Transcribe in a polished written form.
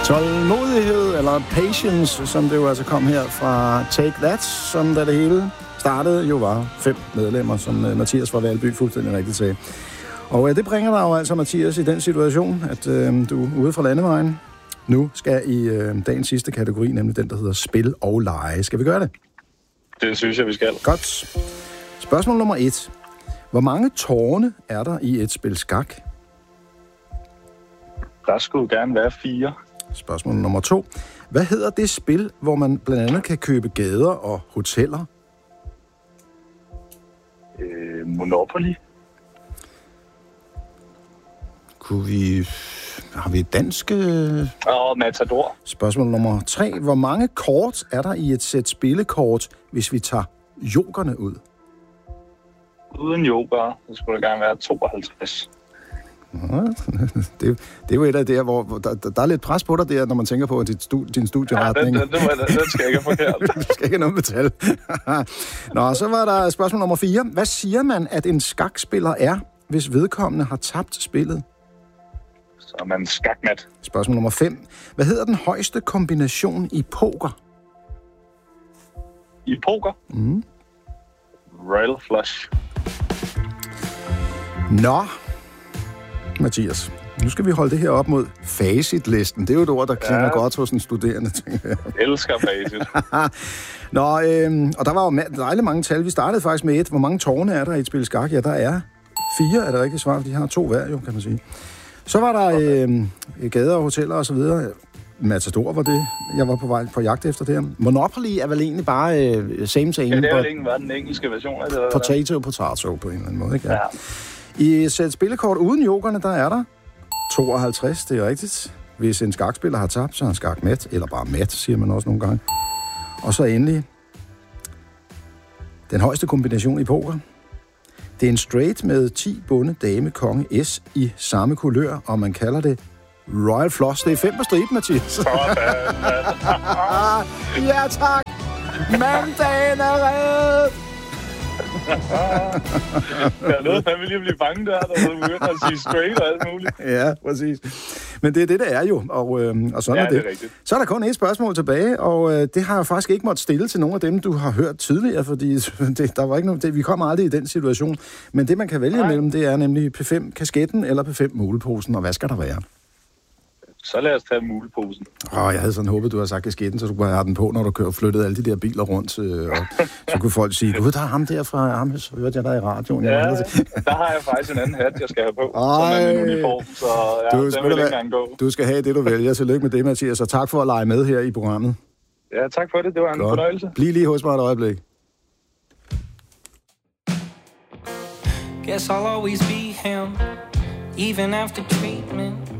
Tålmodighed, eller patience, som det jo altså kom her fra Take That, som da det hele startede, jo var 5 medlemmer, som Mathias fra Valby fuldstændig rigtigt sagde. Og det bringer dig jo altså, Mathias, i den situation, at du er ude fra landevejen. Nu skal i dagens sidste kategori, nemlig den, der hedder spil og lege. Skal vi gøre det? Det synes jeg, vi skal. Godt. Spørgsmål nummer 1. Hvor mange tårne er der i et spil skak? Der skulle gerne være 4. Spørgsmål nummer 2. Hvad hedder det spil, hvor man blandt andet kan købe gader og hoteller? Monopoly. Har vi et dansk... Matador. Spørgsmål nummer 3. Hvor mange kort er der i et sæt spillekort, hvis vi tager jokerne ud? Uden joker, så skulle der gerne være 52. Det er jo et af det her, hvor der er lidt pres på dig der, når man tænker på din studieretning. Ja, den skal ikke have forkert. Du skal ikke have noget metal. Nå, så var der spørgsmål nummer 4. Hvad siger man, at en skakspiller er, hvis vedkommende har tabt spillet? Så er man skakmat. Spørgsmål nummer 5. Hvad hedder den højeste kombination i poker? I poker? Royal flush. Nå, Mathias, nu skal vi holde det her op mod facitlisten. Det er jo et ord, der klinger godt hos en studerende, tænker jeg. Elsker facit. Nå, og der var jo dejligt mange tal. Vi startede faktisk med 1. Hvor mange tårne er der i et spil skak? Ja, der er 4, er det rigtigt svar, for de har 2 hver, jo, kan man sige. Så var der gader og hoteller og så videre. Matador var det, jeg var på vej på jagt efter det her. Monopoly er vel egentlig bare same. Ja, det er vel egentlig bare den engelske version af det. Potato på en eller anden måde, ikke? Ja. I et sæt spillekort uden jokerne, der er der 52, det er rigtigt. Hvis en skakspiller har tabt, så er han skakmat, eller bare mat, siger man også nogle gange. Og så endelig den højeste kombination i poker. Det er en straight med 10 bunde, dame, konge, S i samme kulør, og man kalder det Royal Flush. Det er 5 på striben, Mathias. Ja, tak. Mandagen er reddet. Jeg nåede fandme lige at blive bange der begynder at sige straight og alt muligt. Ja, præcis. Men det er det, der er jo, og sådan er det. Det er rigtigt. Så er der kun et spørgsmål tilbage, og det har jeg faktisk ikke måttet stille til nogle af dem, du har hørt tidligere, fordi der var ikke noget, vi kommer aldrig i den situation. Men det, man kan vælge imellem, det er nemlig P5-kasketten eller P5-muleposen, og hvad skal der være? Så lad os tage muleposen. Jeg havde sådan håbet, du havde sagt kasketten, så du kunne have den på, når du flyttede alle de der biler rundt. Og så kunne folk sige, gud, der er ham der fra ham, så hørte jeg der i radioen. Ja, der har jeg faktisk en anden hat, jeg skal have på, som er min uniform, så den vil ikke engang gå. Du skal have det, du vælger. Tillykke med det, Mathias, og tak for at lege med her i programmet. Ja, tak for det. Det var en fornøjelse. Bliv lige hos mig et øjeblik. Guess I'll always be him, even after treatment.